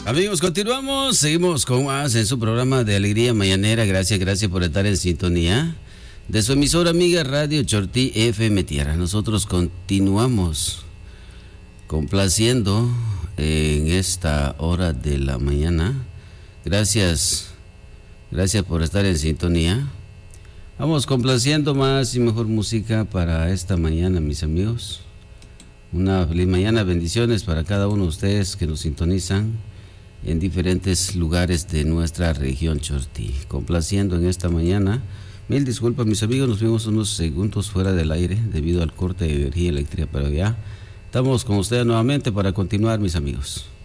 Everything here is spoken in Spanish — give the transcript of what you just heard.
Amigos, continuamos, seguimos con más en su programa de Alegría Mañanera. Gracias por estar en sintonía de su emisora amiga Radio Chortí FM Tierra. Nosotros continuamos complaciendo en esta hora de la mañana. Gracias por estar en sintonía. Vamos complaciendo más y mejor música para esta mañana, mis amigos. Una feliz mañana, bendiciones para cada uno de ustedes que nos sintonizan en diferentes lugares de nuestra región Chortí. Complaciendo en esta mañana. Mil disculpas, mis amigos, nos vimos unos segundos fuera del aire debido al corte de energía eléctrica, pero ya estamos con ustedes nuevamente para continuar, mis amigos.